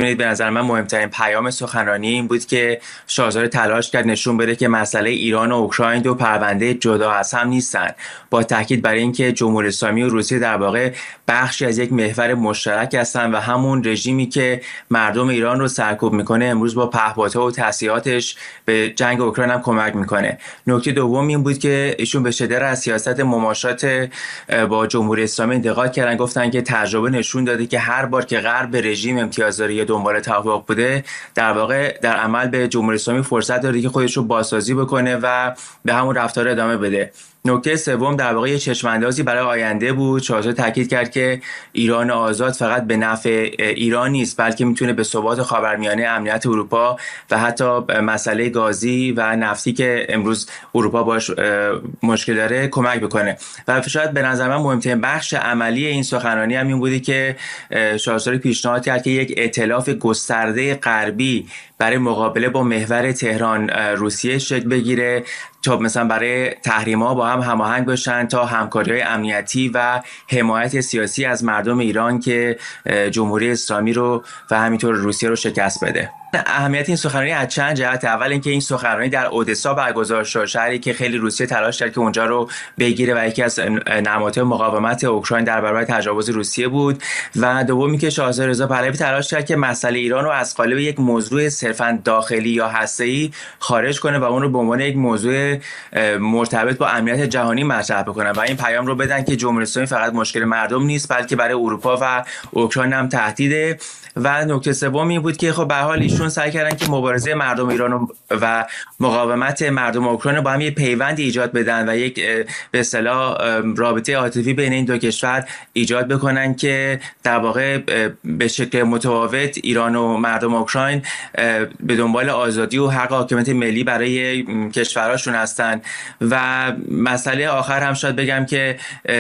به نظر من مهمترین پیام سخنرانی این بود که شاهزاده تلاش کرد نشون بده که مسئله ایران و اوکراین دو پرونده جدا از هم نیستن، با تاکید بر اینکه جمهوری اسلامی و روسیه در واقع بخشی از یک محور مشترک هستن و همون رژیمی که مردم ایران رو سرکوب میکنه امروز با پهپادها و تسلیحاتش به جنگ اوکراین هم کمک میکنه. نکته دوم این بود که ایشون به شدت از سیاست مماشات با جمهوری اسلامی انتقاد کردن، گفتن که تجربه نشون داده که هر بار که غرب به رژیم امتیازداری یا دنبال توافق بوده در واقع در عمل به جمهوری اسلامی فرصت داده که خودش رو بازسازی بکنه و به همون رفتار ادامه بده. نکته سوم در واقع چشم‌اندازی برای آینده بود. شاهزاده تاکید کرد که ایران آزاد فقط به نفع ایران نیست بلکه میتونه به ثبات خاورمیانه، امنیت اروپا و حتی مسئله گازی و نفتی که امروز اروپا باش مشکل داره کمک بکنه. و شاید به نظر من مهمترین بخش عملی این سخنرانی هم این بودی که شاهزاده پیشنهاد کرد که یک ائتلاف گسترده غربی برای مقابله با محور تهران روسیه شکل بگیره تا مثلا برای تحریم‌ها با هم هماهنگ بشن تا همکاری‌های امنیتی و حمایت سیاسی از مردم ایران که جمهوری اسلامی رو و همینطور روسیه رو شکست بده. اهمیت این سخنرانی از چند جهت. اول اینکه این سخنرانی در اودسا برگزار شد، شهری که خیلی روسیه تلاش کرد که اونجا رو بگیره و یکی از نمادهای مقاومت اوکراین در برابر تجاوز روسیه بود. و دومی که شاهزاده رضا پهلوی تلاش کرد که مسئله ایران رو از قالب یک موضوع صرفاً داخلی یا هسته‌ای خارج کنه و اون رو به عنوان یک موضوع مرتبط با امنیت جهانی مطرح بکنه و این پیام رو بدن که جمهوری اسلامی فقط مشکل مردم نیست بلکه برای اروپا و اوکراین هم تهدیده. و نکته سوم این بود که خب به هر حال ایشون سعی کردن که مبارزه مردم ایران و مقاومت مردم اوکراین با هم یه پیوندی ایجاد بدن و یک به اصطلاح رابطه عاطفی بین این دو کشور ایجاد بکنن که در واقع به شکل متفاوت ایران و مردم اوکراین به دنبال آزادی و حق حاکمیت ملی برای کشورهاشون هستن. و مسئله آخر هم شاید بگم که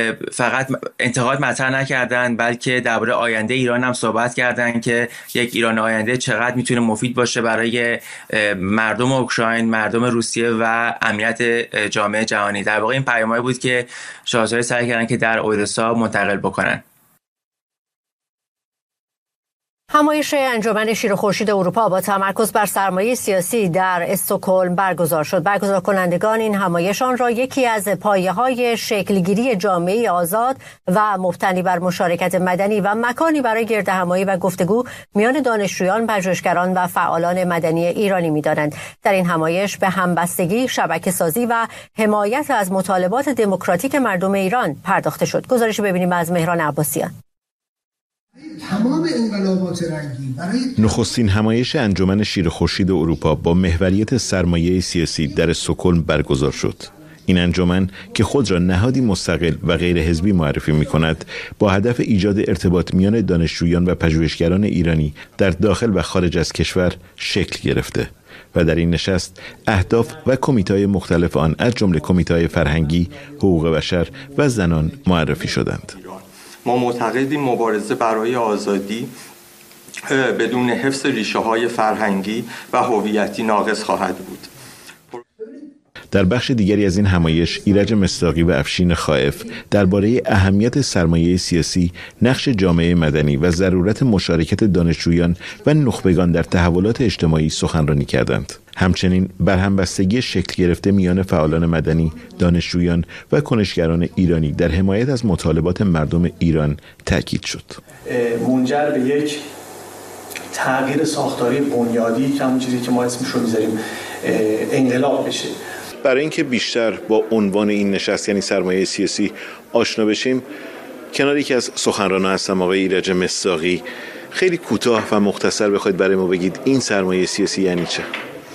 فقط انتقاد مطرح نکردن بلکه درباره آینده ایران هم صحبت کردن که یک ایران آینده چقدر میتونه مفید باشه برای مردم اوکراین، مردم روسیه و امنیت جامعه جهانی. در واقع این پیامایی بود که شاهزاده سعی کردن که در اودسا منتقل بکنن. همایش انجمن شیر خورشید اروپا با تمرکز بر سرمایه سیاسی در استکهلم برگزار شد. برگزار کنندگان این همایش آن را یکی از پایه‌های شکلگیری جامعه آزاد و مبتنی بر مشارکت مدنی و مکانی برای گردهمایی و گفتگو میان دانشجویان، پژوهشگران و فعالان مدنی ایرانی می‌دانند. در این همایش به همبستگی، شبکه‌سازی و حمایت از مطالبات دموکراتیک مردم ایران پرداخته شد. گزارش ببینیم از مهران عباسیان. تمام انقلابات رنگی برای نخستین همایش انجمن شیر خورشید اروپا با محوریت سرمایه سیاسی در استکهلم برگزار شد. این انجمن که خود را نهادی مستقل و غیر حزبی معرفی می‌کند، با هدف ایجاد ارتباط میان دانشجویان و پژوهشگران ایرانی در داخل و خارج از کشور شکل گرفته و در این نشست اهداف و کمیته‌های مختلف آن از جمله کمیته‌های فرهنگی، حقوق بشر و زنان معرفی شدند. ما معتقدیم مبارزه برای آزادی بدون حفظ ریشه‌های فرهنگی و هویتی ناقص خواهد بود. در بخش دیگری از این همایش ایرج مصداقی و افشین خائف درباره اهمیت سرمایه سیاسی، نقش جامعه مدنی و ضرورت مشارکت دانشجویان و نخبگان در تحولات اجتماعی سخنرانی کردند. همچنین بر همبستگی شکل گرفته میان فعالان مدنی، دانشجویان و کنشگران ایرانی در حمایت از مطالبات مردم ایران تاکید شد. منجر به یک تغییر ساختاری بنیادی، همون چیزی که ما اسمش رو میذاریم انقلاب بشه. برای اینکه بیشتر با عنوان این نشست یعنی سرمایه سیاسی آشنا بشیم، کنار یکی از سخنرانان هستم آقای ایرج مصداقی. خیلی کوتاه و مختصر بخواید برای ما بگید این سرمایه سیاسی یعنی چه؟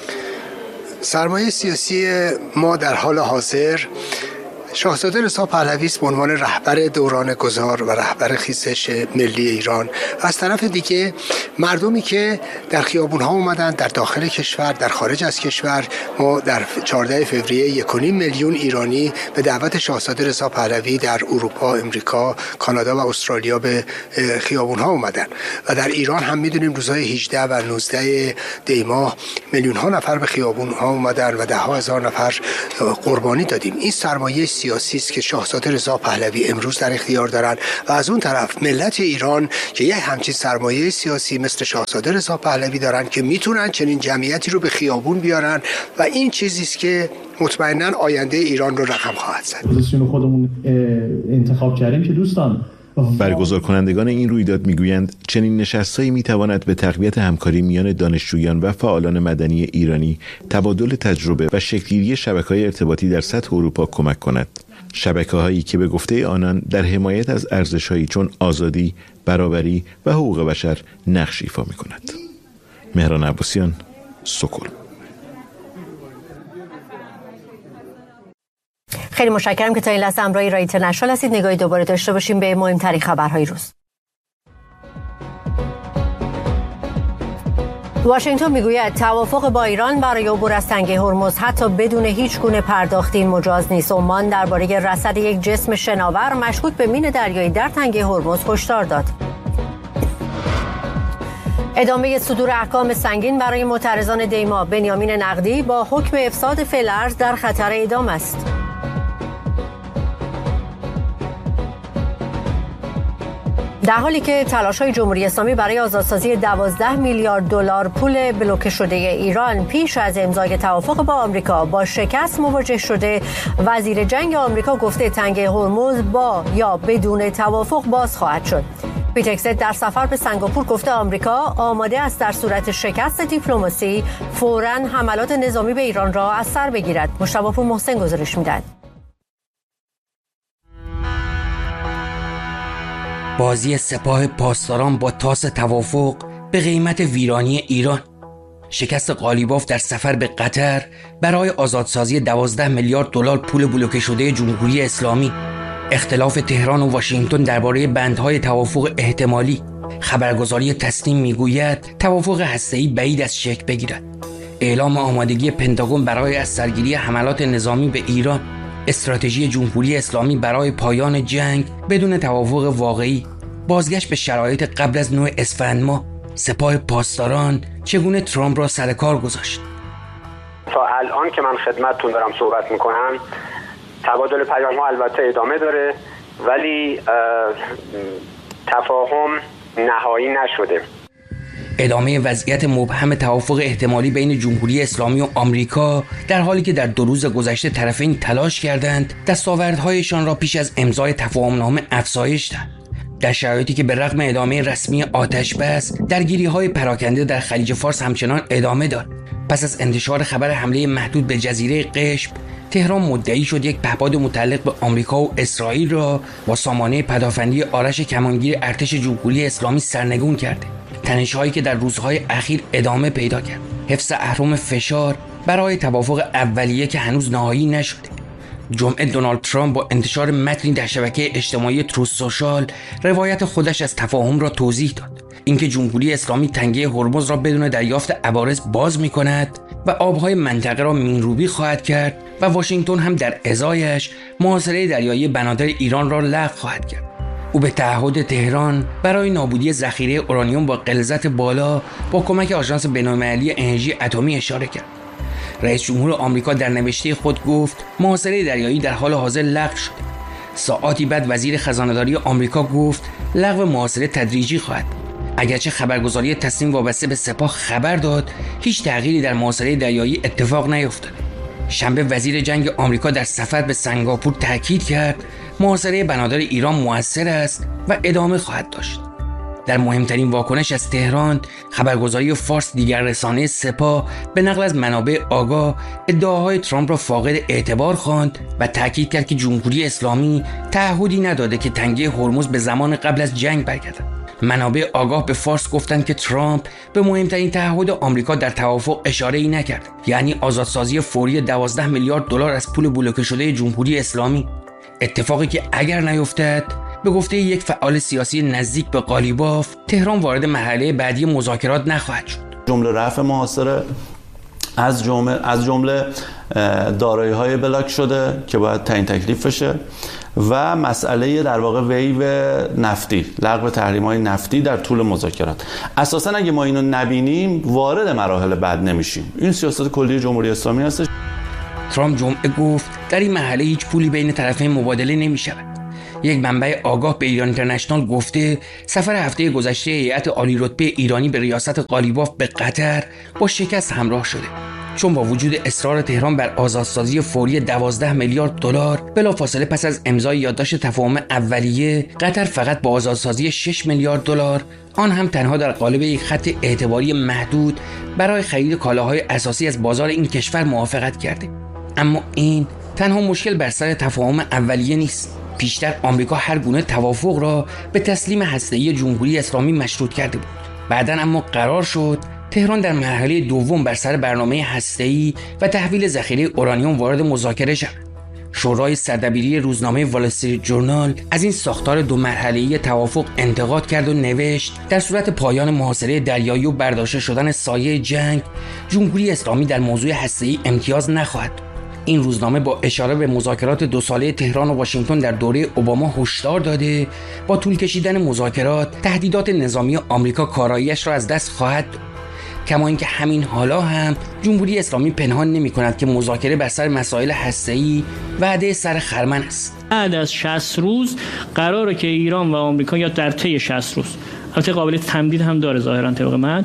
سرمایه سیاسی ما در حال حاضر شاهزاده رضا پهلوی است به عنوان رهبر دوران گذار و رهبر خیزش ملی ایران. از طرف دیگه مردمی که در خیابون‌ها اومدن، در داخل کشور، در خارج از کشور، ما در 14 فوریه 1.5 میلیون ایرانی به دعوت شاهزاده رضا پهلوی در اروپا، امریکا، کانادا و استرالیا به خیابون‌ها اومدن و در ایران هم می‌دونیم روزهای 18 و 19 دی ماه میلیون‌ها نفر به خیابون‌ها اومدن و 10,000 نفر قربانی دادیم. این سرمایه سیاسی است که شاهزاده رضا پهلوی امروز در اختیار دارند و از اون طرف ملت ایران که یه همچین سرمایه سیاسی مثل شاهزاده رضا پهلوی دارن که میتونن چنین جمعیتی رو به خیابون بیارن و این چیزی است که مطمئناً آینده ایران رو رقم خواهد زد. پوزیشن خودمون انتخاب کردیم که دوستان برگزار کنندگان این رویداد میگویند چنین نشستهایی میتواند به تقویت همکاری میان دانشجویان و فعالان مدنی ایرانی، تبادل تجربه و شکل‌گیری شبکه‌های ارتباطی در سطح اروپا کمک کند. شبکه‌هایی که به گفته آنان در حمایت از ارزش‌هایی چون آزادی، برابری و حقوق بشر نقش ایفا می‌کند. مهران عباسیان، سکل. خیلی متشکرم که تا این لحظه همراه رای اینترنشنال هستید. نگاهی دوباره داشته باشیم به مهمترین خبرهای روز. واشنگتن میگوید توافق با ایران برای عبور از تنگه هرمز حتی بدون هیچ گونه پرداختی مجاز نیست. عمان درباره رصد یک جسم شناور مشکوک به مین دریایی در تنگه هرمز هشدار داد. ادامه صدور احکام سنگین برای معترضان دیما. بنیامین نقدی با حکم افساد فی‌الارض در خطر اعدام است. در حالی که تلاش‌های جمهوری اسلامی برای آزادسازی 12 میلیارد دلار پول بلوکه شده ایران پیش از امضای توافق با آمریکا با شکست مواجه شده، وزیر جنگ آمریکا گفته تنگه هرمز با یا بدون توافق باز خواهد شد. پیت هگست در سفر به سنگاپور گفته آمریکا آماده است در صورت شکست دیپلماسی فوراً حملات نظامی به ایران را از سر بگیرد. مجتبی پور محسن گزارش می‌دهد. بازی سپاه پاسداران با تاس توافق به قیمت ویرانی ایران. شکست قالیباف در سفر به قطر برای آزادسازی 12 میلیارد دلار پول بلوکه شده جمهوری اسلامی. اختلاف تهران و واشنگتن درباره بندهای توافق احتمالی. خبرگزاری تسنیم میگوید توافق هسته‌ای بعید از شکل بگیرد. اعلام آمادگی پنتاگون برای از سرگیری حملات نظامی به ایران. استراتژی جمهوری اسلامی برای پایان جنگ بدون توافق واقعی. بازگشت به شرایط قبل از 9 اسفند ماه. سپاه پاسداران چگونه ترامپ را سر کار گذاشت. تا الان که من خدمتتون دارم صحبت میکنم تبادل پیام‌ها البته ادامه داره ولی تفاهم نهایی نشده. ادامه وضعیت مبهم توافق احتمالی بین جمهوری اسلامی و آمریکا در حالی که در 2 روز گذشته طرفین تلاش کردند دستاوردهایشان را پیش از امضای تفاهمنامه افزایش دهند. در شرایطی که به رغم ادامه رسمی آتش بس درگیری‌های پراکنده در خلیج فارس همچنان ادامه دارد. پس از انتشار خبر حمله محدود به جزیره قشم، تهران مدعی شد یک پهپاد متعلق به آمریکا و اسرائیل را با سامانه پدافندی آرش کمانگیر ارتش جمهوری اسلامی سرنگون کرده. تنش‌هایی که در روزهای اخیر ادامه پیدا کرد. حفظ اهرم فشار برای توافق اولیه که هنوز نهایی نشده. جمعه دونالد ترامپ با انتشار متنی در شبکه اجتماعی تروث سوشال روایت خودش از تفاهم را توضیح داد. اینکه جمهوری اسلامی تنگه هرمز را بدون دریافت عوارض باز می‌کند و آبهای منطقه را مین‌روبی خواهد کرد و واشنگتن هم در ازایش محاصره دریایی بنادر ایران را لغو خواهد کرد. او به تعهد تهران برای نابودی ذخیره اورانیوم با غلظت بالا با کمک آژانس بین‌المللی انرژی اتمی اشاره کرد. رئیس جمهور آمریکا در نوشته خود گفت محاصره دریایی در حال حاضر لغو شده. ساعاتی بعد وزیر خزانه‌داری آمریکا گفت لغو محاصره تدریجی خواهد بود. اگرچه خبرگزاری تسنیم وابسته به سپاه خبر داد هیچ تغییری در محاصره دریایی اتفاق نیفتاد. شنبه وزیر جنگ آمریکا در سفر به سنگاپور تاکید کرد محاصره بنادر ایران مؤثر است و ادامه خواهد داشت. در مهمترین واکنش از تهران، خبرگزاری فارس دیگر رسانه سپاه به نقل از منابع آگاه ادعاهای ترامپ را فاقد اعتبار خواند و تاکید کرد که جمهوری اسلامی تعهدی نداده که تنگه هرمز به زمان قبل از جنگ برگردد. منابع آگاه به فارس گفتند که ترامپ به مهمترین تعهد آمریکا در توافق اشاره‌ای نکرد، یعنی آزادسازی فوری 12 میلیارد دلار از پول بلوکه شده جمهوری اسلامی. اتفاقی که اگر نیفتد به گفته یک فعال سیاسی نزدیک به قالیباف تهران وارد مرحله بعدی مذاکرات نخواهد شد. جمله رفع محاصره از جمله دارایی‌های بلاک شده که باید تعیین تکلیف بشه و مسئله در واقع ویو نفتی، لغو تحریم‌های نفتی در طول مذاکرات. اساساً اگه ما اینو نبینیم وارد مراحل بعد نمیشیم. این سیاست کلی جمهوری اسلامی هستش. ترامپ جمعه گفت در این مرحله هیچ پولی بین طرفین مبادله نمی شود. یک منبع آگاه به ایران اینترنشنال گفته سفر هفته گذشته هیئت عالی رتبه ایرانی به ریاست قالیباف به قطر با شکست همراه شده، چون با وجود اصرار تهران بر آزادسازی فوری 12 میلیارد دلار بلافاصله پس از امضای یادداشت تفاهم اولیه، قطر فقط با آزادسازی 6 میلیارد دلار، آن هم تنها در قالب یک خط اعتباری محدود، برای خرید کالاهای اساسی از بازار این کشور موافقت کرده. اما این تنها مشکل بر سر تفاهم اولیه نیست. پیشتر آمریکا هر گونه توافق را به تسلیم هسته‌ای جمهوری اسلامی مشروط کرده بود. بعداً اما قرار شد تهران در مرحله دوم بر سر برنامه هسته‌ای و تحویل ذخیره اورانیوم وارد مذاکره شود. شورای سردبیری روزنامه وال استریت جورنال از این ساختار دو مرحله‌ای توافق انتقاد کرد و نوشت در صورت پایان محاصره دریایی و برداشته شدن سایه جنگ، جمهوری اسلامی در موضوع هسته‌ای امتیاز نخواهد. این روزنامه با اشاره به مذاکرات 2 ساله تهران و واشنگتن در دوره اوباما هشدار داده با طول کشیدن مذاکرات تهدیدات نظامی آمریکا کارایی‌اش را از دست خواهد داد. کما اینکه همین حالا هم جمهوری اسلامی پنهان نمی‌کند که مذاکره بر سر مسائل هسته‌ای وعده سر خرمن است. بعد از 60 روز قراره که ایران و آمریکا یا در طی 60 روز، البته قابل تمدید هم داره ظاهرا طبق من،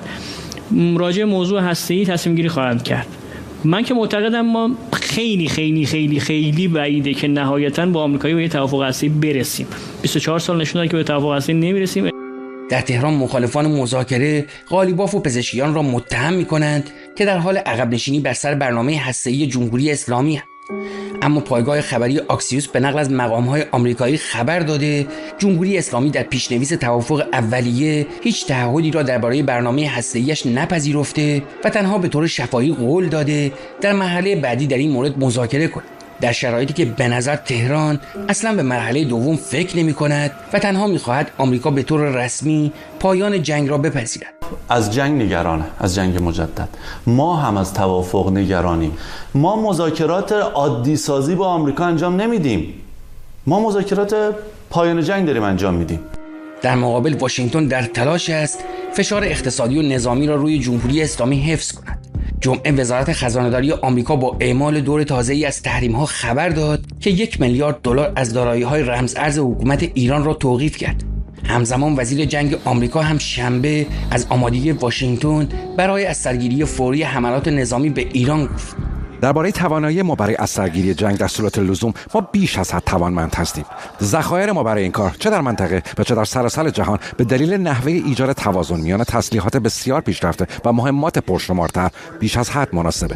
راجع موضوع هسته‌ای تصمیم گیری خواهند کرد. من که معتقدم ما خیلی خیلی خیلی خیلی بعیده که نهایتاً با آمریکایی به توافق هسته‌ای برسیم. 24 سال نشون داده که به توافق هسته‌ای نمیرسیم. در تهران مخالفان مذاکره قالیباف و پزشکیان را متهم می‌کنند که در حال عقب نشینی بر سر برنامه هسته‌ای جمهوری اسلامی هستند. اما پایگاه خبری آکسیوس به نقل از مقام‌های آمریکایی خبر داده جمهوری اسلامی در پیش‌نویس توافق اولیه هیچ تعهدی را درباره برنامه هسته‌ایش نپذیرفته و تنها به طور شفاهی قول داده در مرحله بعدی در این مورد مذاکره کند. در شرایطی که به نظر تهران اصلا به مرحله دوم فکر نمی کند و تنها می خواهد آمریکا به طور رسمی پایان جنگ را بپذیرد. از جنگ نگرانه، از جنگ مجدد. ما هم از توافق نگرانیم. ما مذاکرات عادی سازی با آمریکا انجام نمیدیم. ما مذاکرات پایان جنگ داریم انجام میدیم. در مقابل واشنگتن در تلاش است فشار اقتصادی و نظامی را روی جمهوری اسلامی حفظ کند. جمعه وزارت خزانه‌داری آمریکا با اعمال دور تازه‌ای از تحریم‌ها خبر داد که 1 میلیارد دلار از دارایی‌های رمز ارز حکومت ایران را توقیف کرد. همزمان وزیر جنگ آمریکا هم شنبه از آمادگی واشنگتن برای اثرگیری فوری حملات نظامی به ایران گفت. درباره توانایی ما برای اثرگیری جنگ در صورت لزوم ما بیش از حد توانمند هستیم. ذخایر ما برای این کار چه در منطقه و چه در سراسر جهان به دلیل نحوه ایجاد توازن میان تسلیحات بسیار پیشرفته و مهمات پرشمارتر بیش از حد مناسبه.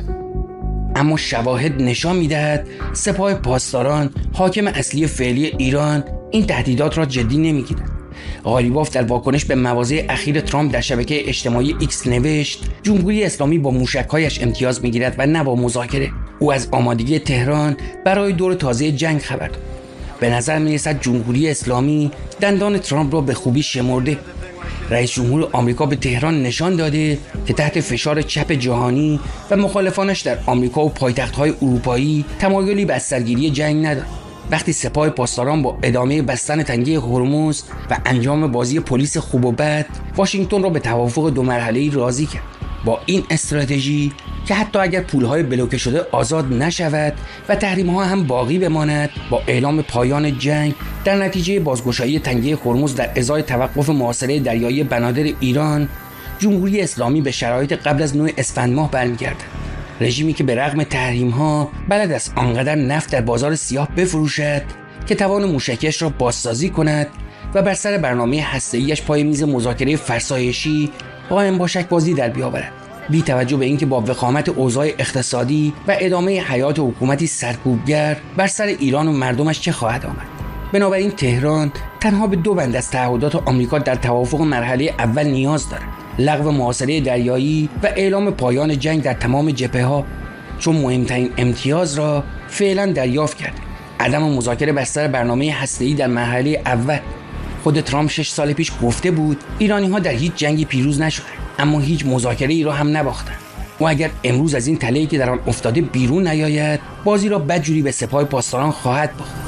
اما شواهد نشان می‌دهد سپاه پاسداران حاکم اصلی فعلی ایران این تهدیدات را جدی نمی‌گیرد. قالیباف در واکنش به مواضع اخیر ترامپ در شبکه اجتماعی ایکس نوشت جمهوری اسلامی با موشک‌هایش امتیاز می‌گیرد و نه با مذاکره. او از آمادگی تهران برای دور تازه جنگ خبر داد. به نظر می‌رسد جمهوری اسلامی دندان ترامپ را به خوبی شمرده. رئیس جمهور آمریکا به تهران نشان داده که تحت فشار چپ جهانی و مخالفانش در آمریکا و پایتخت‌های اروپایی تمایلی به اثرگیری جنگ ندارد. وقتی سپاه پاسداران با ادامه بستن تنگه هرمز و انجام بازی پلیس خوب و بد واشنگتن را به توافق 2 مرحله‌ای راضی کرد. با این استراتژی که حتی اگر پولهای بلوکه شده آزاد نشود و تحریم‌ها هم باقی بماند، با اعلام پایان جنگ در نتیجه بازگشایی تنگه هرمز در ازای توقف محاصره دریایی بنادر ایران، جمهوری اسلامی به شرایط قبل از 9 اسفند ماه برمیگردد. رژیمی که به رغم تحریم‌ها بلد است آنقدر نفت در بازار سیاه بفروشد که توان موشکیش را بازسازی کند و بر سر برنامه هسته‌ایش پای میز مذاکره فرسایشی قائم با شک‌بازی در بیاورد، بی توجه به اینکه با وخامت اوضاع اقتصادی و ادامه حیات حکومتی سرکوبگر بر سر ایران و مردمش چه خواهد آمد. بنابراین تهران تنها به 2 بند از تعهدات آمریکا در توافق مرحله اول نیاز دارد: لغو محاصره دریایی و اعلام پایان جنگ در تمام جبهه‌ها، چون مهمترین امتیاز را فعلا دریافت کرده: عدم مذاکره بر سر برنامه هسته‌ای در مرحله اول. خود ترامپ 6 سال پیش گفته بود ایرانی‌ها در هیچ جنگی پیروز نشدند، اما هیچ مذاکره‌ای را هم نباختند. و اگر امروز از این تله‌ای که در آن افتاده بیرون نیاید، بازی را بدجوری به سپاه پاسداران خواهد باخت،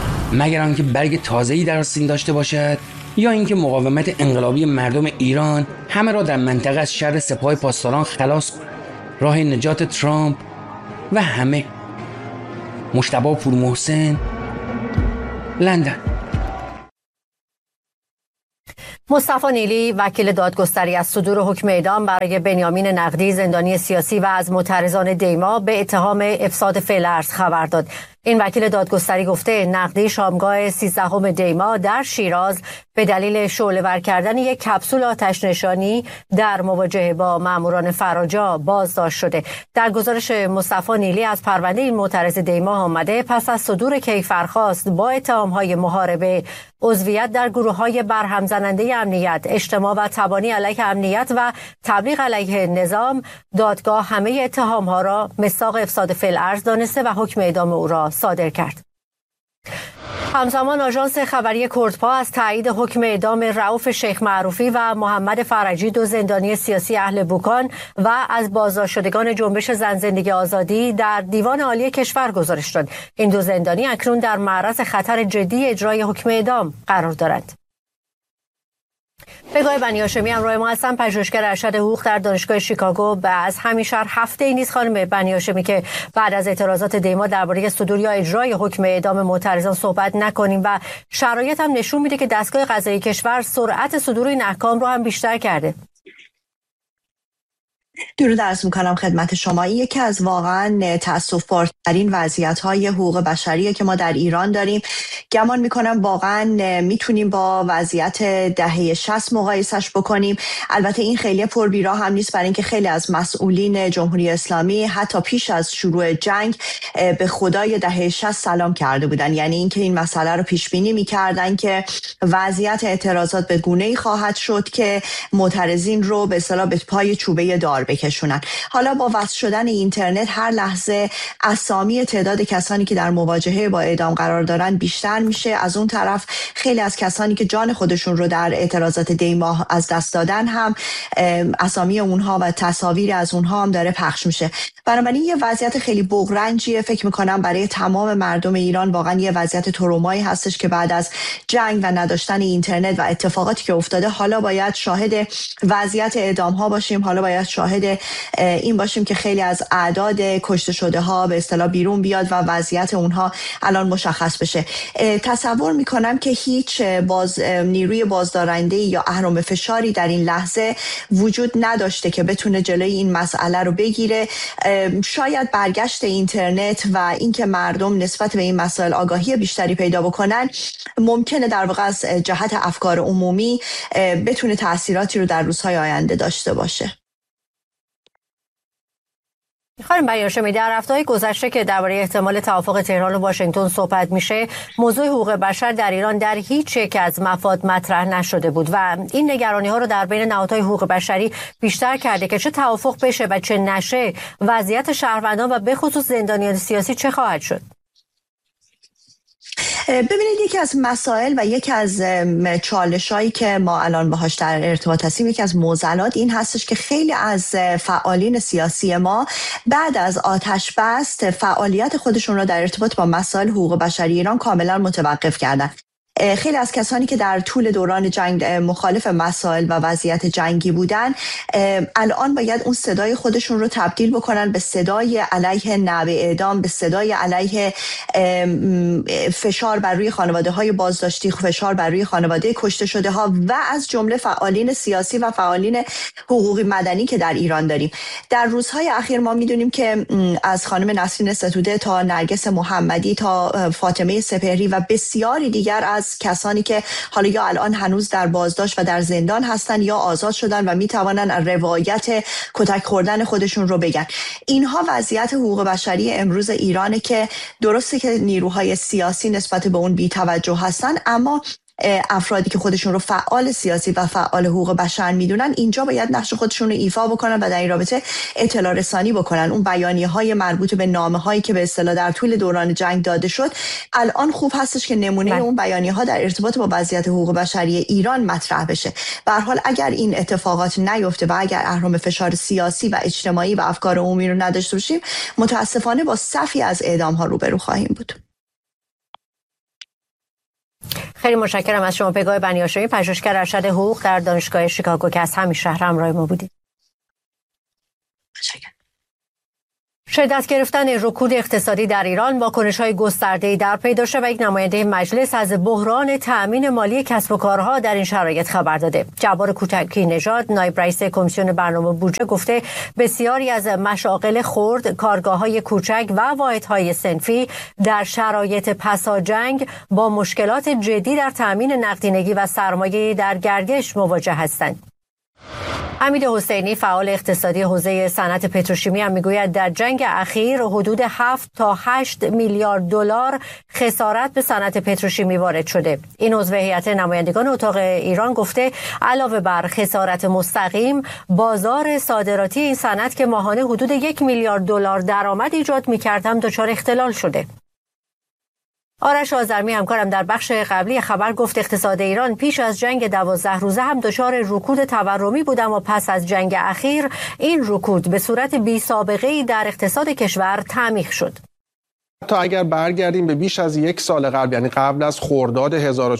مگر آنکه برگ تازه‌ای در آستین داشته باشد، یا اینکه مقاومت انقلابی مردم ایران همه را در منطقه از شر سپاه پاسداران خلاص کند. راه نجات ترامپ و همه مجتبی پورمحسن، لندن. مصطفی نیلی وکیل دادگستری از صدور حکم اعدام برای بنیامین نقدی زندانی سیاسی و از معترضان دیما به اتهام افساد فعل ارض خبر داد. این وکیل دادگستری گفته نقدی شامگاه 13 دیما در شیراز به دلیل شعله‌ور کردن یک کپسول آتش نشانی در مواجهه با ماموران فراجا بازداشت شده. در گزارش مصطفی نیلی از پرونده این معترض دیما آمده پس از صدور کیفرخواست با اتهام‌های محاربه، عضویت در گروه‌های برهم زننده امنیت، اجتماع و تبانی علیه امنیت و تبلیغ علیه نظام، دادگاه همه اتهام‌ها را مصداق افساد فعل ارض دانسته و حکم اعدام او را صادر کرد. همزمان آژانس خبری کردپا از تایید حکم اعدام رؤوف شیخ معروفی و محمد فرجی، 2 زندانی سیاسی اهل بوکان و از بازداشت شدگان جنبش زن زندگی آزادی، در دیوان عالی کشور گزارش داد. این 2 زندانی اکنون در معرض خطر جدی اجرای حکم اعدام قرار دارند. پگاه بنی هاشمی همراه ما هستن، پژوهشگر ارشد حقوق در دانشگاه شیکاگو. و از همین شهر هفته نیست خانم بنی هاشمی که بعد از اعتراضات دیما درباره صدور یا اجرای حکم اعدام معترضان صحبت نکنیم و شرایط هم نشون میده که دستگاه قضایی کشور سرعت صدور این احکام رو هم بیشتر کرده. درود عرض می‌کنم خدمت شما. این یکی از واقعا تأسف‌بارترین وضعیت‌های حقوق بشری که ما در ایران داریم. گمان می‌کنم واقعا میتونیم با وضعیت دهه 60 مقایسش بکنیم. البته این خیلی پربیرا هم نیست، برای اینکه خیلی از مسئولین جمهوری اسلامی حتی پیش از شروع جنگ به خدای دهه 60 سلام کرده بودن. یعنی اینکه این مسئله رو پیش بینی می‌کردن که وضعیت اعتراضات به گونه‌ای خواهد شد که معترضین رو به اصطلاح به پای چوبه دار بکشونن. حالا با وصل شدن اینترنت هر لحظه اسامی تعداد کسانی که در مواجهه با اعدام قرار دارن بیشتر میشه. از اون طرف خیلی از کسانی که جان خودشون رو در اعتراضات دیما از دست دادن هم اسامی اونها و تصاویر از اونها هم داره پخش میشه. بنابراین یه وضعیت خیلی بغرنجیه. فکر میکنم برای تمام مردم ایران واقعا یه وضعیت ترومایی هستش که بعد از جنگ و نداشتن اینترنت و اتفاقاتی که افتاده حالا باید شاهد وضعیت اعدام ها باشیم. حالا باید شاهد این باشیم که خیلی از اعداد کشته شده ها به اصطلاح بیرون بیاد و وضعیت اونها الان مشخص بشه. تصور میکنم که هیچ نیروی بازدارنده یا اهرم فشاری در این لحظه وجود نداشته که بتونه جلوی این مسئله رو بگیره. شاید برگشت اینترنت و اینکه مردم نسبت به این مسائل آگاهی بیشتری پیدا بکنن ممکنه در واقع از جهت افکار عمومی بتونه تأثیراتی رو در روزهای آینده داشته باشه. خانم بنی هاشمی، در هفته‌های گذشته که درباره احتمال توافق تهران و واشنگتن صحبت میشه، موضوع حقوق بشر در ایران در هیچ یک از مفاد مطرح نشده بود و این نگرانی‌ها رو در بین نهادهای حقوق بشری بیشتر کرده که چه توافق بشه و چه نشه، وضعیت شهروندان و به خصوص زندانیان سیاسی چه خواهد شد؟ ببینید، یکی از مسائل و یکی از چالشایی که ما الان باهاش در ارتباط هستیم، یکی از معضلات این هستش که خیلی از فعالین سیاسی ما بعد از آتش بس فعالیت خودشون رو در ارتباط با مسائل حقوق بشری ایران کاملا متوقف کردن. خیلی از کسانی که در طول دوران جنگ مخالف مسائل و وضعیت جنگی بودن الان باید اون صدای خودشون رو تبدیل بکنن به صدای علیه نوع اعدام، به صدای علیه فشار بر روی خانواده های بازداشتی، فشار بر روی خانواده کشته شده ها و از جمله فعالین سیاسی و فعالین حقوقی مدنی که در ایران داریم. در روزهای اخیر ما میدونیم که از خانم نسرین ستوده تا نرگس محمدی تا فاطمه سپهری و بسیاری دیگر از کسانی که حالا یا الان هنوز در بازداشت و در زندان هستن یا آزاد شدن و میتوانن روایت کتک خوردن خودشون رو بگن. اینها وضعیت حقوق بشری امروز ایرانه که درسته که نیروهای سیاسی نسبت به اون بی‌توجه هستن، اما افرادی که خودشون رو فعال سیاسی و فعال حقوق بشر میدونن اینجا باید نقش خودشون رو ایفا بکنن و در این رابطه اطلاع رسانی بکنن. اون بیانیه‌های مربوط به نامه‌هایی که به اصطلاح در طول دوران جنگ داده شد الان خوب هستش که نمونه اون بیانیه‌ها در ارتباط با وضعیت حقوق بشری ایران مطرح بشه. به هر حال اگر این اتفاقات نیفته و اگر اهرم فشار سیاسی و اجتماعی و افکار عمومی رو نداشته باشیم، متاسفانه با صفی از اعدام‌ها روبرو خواهیم بود. خیلی متشکرم از شما پگاه بنی هاشمی، پژوهشگر ارشد حقوق در دانشگاه شیکاگو که از همین شهر همراه ما بودید. شدت گرفتن رکود اقتصادی در ایران واکنش‌های گسترده‌ای در پیدا شده و یک نماینده مجلس از بحران تأمین مالی کسب و کارها در این شرایط خبر داده. جبار کوچکی نژاد نایب رئیس کمیسیون برنامه بودجه گفته بسیاری از مشاغل خرد، کارگاه‌های کوچک و واحدهای صنفی در شرایط پسا جنگ با مشکلات جدی در تأمین نقدینگی و سرمایه در گردش مواجه هستند. حمید حسینی فعال اقتصادی حوزه صنعت پتروشیمی هم میگوید در جنگ اخیر حدود 7 تا 8 میلیارد دلار خسارت به صنعت پتروشیمی وارد شده. این عضو هیئت نمایندگان اتاق ایران گفته علاوه بر خسارت مستقیم، بازار صادراتی این صنعت که ماهانه حدود 1 میلیارد دلار درآمد ایجاد می‌کرد هم دچار اختلال شده. آرش آذرمی همکارم در بخش قبلی خبر گفت اقتصاد ایران پیش از جنگ 12 روزه هم دچار رکود تورمی بود، اما پس از جنگ اخیر این رکود به صورت بی سابقه‌ای در اقتصاد کشور تعمیق شد. تا اگر برگردیم به بیش از یک سال قبل، یعنی قبل از خرداد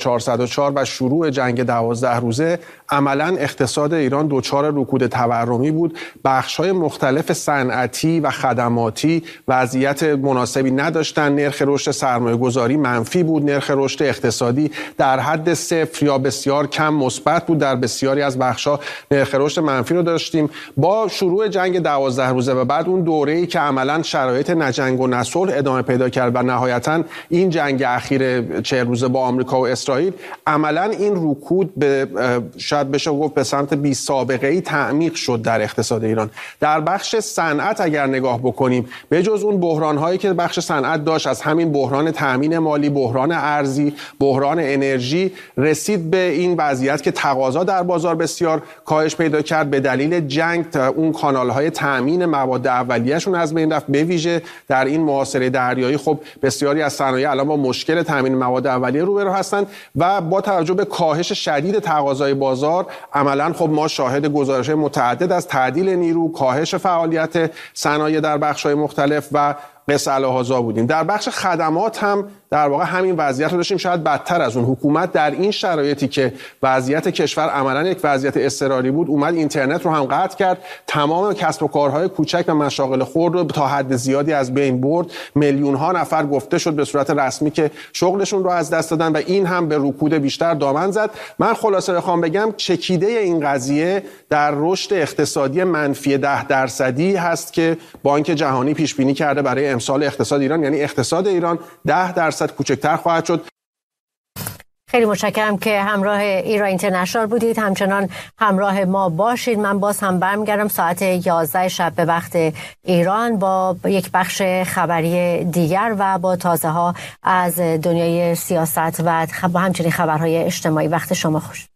1404 و شروع جنگ 12 روزه، عملاً اقتصاد ایران دچار رکود تورمی بود. بخش‌های مختلف صنعتی و خدماتی وضعیت مناسبی نداشتند. نرخ رشد سرمایه‌گذاری منفی بود، نرخ رشد اقتصادی در حد صفر یا بسیار کم مثبت بود. در بسیاری از بخش‌ها نرخ رشد منفی رو داشتیم. با شروع جنگ 12 روزه و بعد اون دوره‌ای که عملاً شرایط نجنگ و نصلح ادامه پیدا کرد و نهایتاً این جنگ اخیر 40 روزه با آمریکا و اسرائیل، عملاً این رکود به شاید بشه گفت به سمت بی سابقه‌ای تعمیق شد در اقتصاد ایران. در بخش صنعت اگر نگاه بکنیم، به جز اون بحران‌هایی که بخش صنعت داشت، از همین بحران تامین مالی، بحران ارزی، بحران انرژی، رسید به این وضعیت که تقاضا در بازار بسیار کاهش پیدا کرد به دلیل جنگ. اون کانال‌های تامین مواد اولیه‌شون از بین رفت، به ویژه در این محاصره دریایی. خب بسیاری از صنایع الان با مشکل تامین مواد اولیه روبرو هستند و با توجه به کاهش شدید تقاضای بازار، عملاً خب ما شاهد گزارش‌های متعدد از تعدیل نیرو، کاهش فعالیت صنایع در بخش‌های مختلف و قص الهازا بودیم. در بخش خدمات هم در واقع همین وضعیت رو داشتیم، شاید بدتر از اون. حکومت در این شرایطی که وضعیت کشور عملاً یک وضعیت اضطراری بود، اومد اینترنت رو هم قطع کرد، تمام کسب و کارهای کوچک و مشاغل خرد رو تا حد زیادی از بین برد. میلیون‌ها نفر گفته شد به صورت رسمی که شغلشون رو از دست دادن و این هم به رکود بیشتر دامن زد. من خلاصه بخوام بگم چکیده این قضیه در رشد اقتصادی منفی 10% هست که بانک جهانی پیش بینی کرده برای امسال اقتصاد ایران، یعنی اقتصاد ایران 10% کوچکتر خواهد شد. خیلی متشکرم که همراه ایران اینترنشنال بودید. همچنان همراه ما باشید. من باز هم برمیگردم ساعت 11 شب به وقت ایران با یک بخش خبری دیگر و با تازه ها از دنیای سیاست و همچنین خبرهای اجتماعی. وقت شما خوش.